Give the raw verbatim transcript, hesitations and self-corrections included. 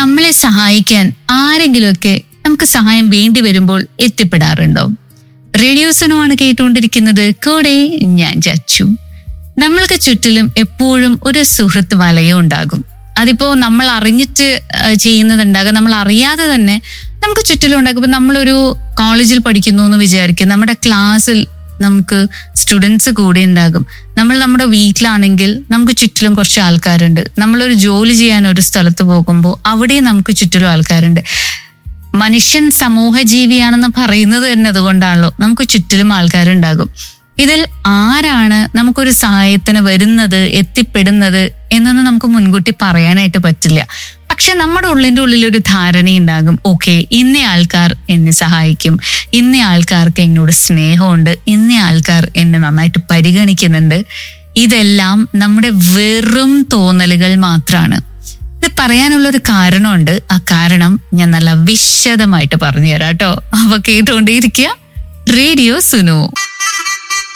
നമ്മളെ സഹായിക്കാൻ ആരെങ്കിലുമൊക്കെ നമുക്ക് സഹായം വേണ്ടി വരുമ്പോൾ എത്തിപ്പെടാറുണ്ടോ? റേഡിയോ സുനുവാണ് കേട്ടുകൊണ്ടിരിക്കുന്നത്. കൂടെ ഞാൻ ചച്ചു. നമ്മൾക്ക് ചുറ്റിലും എപ്പോഴും ഒരു സുഹൃത്ത് വലയം ഉണ്ടാകും. അതിപ്പോ നമ്മൾ അറിഞ്ഞിട്ട് ചെയ്യുന്നതുണ്ടാകും, നമ്മൾ അറിയാതെ തന്നെ നമുക്ക് ചുറ്റിലും ഉണ്ടാകും. ഇപ്പൊ നമ്മളൊരു കോളേജിൽ പഠിക്കുന്നു എന്ന് വിചാരിക്കും, നമ്മുടെ ക്ലാസ്സിൽ നമുക്ക് സ്റ്റുഡൻസ് കൂടെ ഉണ്ടാകും. നമ്മൾ നമ്മുടെ വീട്ടിലാണെങ്കിൽ നമുക്ക് ചുറ്റിലും കുറച്ച് ആൾക്കാരുണ്ട്. നമ്മളൊരു ജോലി ചെയ്യാൻ ഒരു സ്ഥലത്ത് പോകുമ്പോൾ അവിടെ നമുക്ക് ചുറ്റിലും ആൾക്കാരുണ്ട്. മനുഷ്യൻ സമൂഹ ജീവിയാണെന്ന് പറയുന്നത് തന്നെ അതുകൊണ്ടാണല്ലോ. നമുക്ക് ചുറ്റിലും ആൾക്കാരുണ്ടാകും. ഇതിൽ ആരാണ് നമുക്കൊരു സഹായത്തിന് വരുന്നത്, എത്തിപ്പെടുന്നത് എന്നൊന്നും നമുക്ക് മുൻകൂട്ടി പറയാനായിട്ട് പറ്റില്ല. പക്ഷെ നമ്മുടെ ഉള്ളിന്റെ ഉള്ളിൽ ഒരു ധാരണയുണ്ടാകും. ഓക്കെ, ഇന്ന ആൾക്കാർ എന്നെ സഹായിക്കും, ഇന്ന ആൾക്കാർക്ക് എന്നോട് സ്നേഹമുണ്ട്, ഇന്ന ആൾക്കാർ എന്നെ നന്നായിട്ട് പരിഗണിക്കുന്നുണ്ട്. ഇതെല്ലാം നമ്മുടെ വെറും തോന്നലുകൾ മാത്രമാണ്. ഇത് പറയാനുള്ളൊരു കാരണമുണ്ട്. ആ കാരണം ഞാൻ നല്ല വിശദമായിട്ട് പറഞ്ഞു തരാം കേട്ടോ. അപ്പൊ കേട്ടുകൊണ്ടേയിരിക്കുക റേഡിയോ സുനു.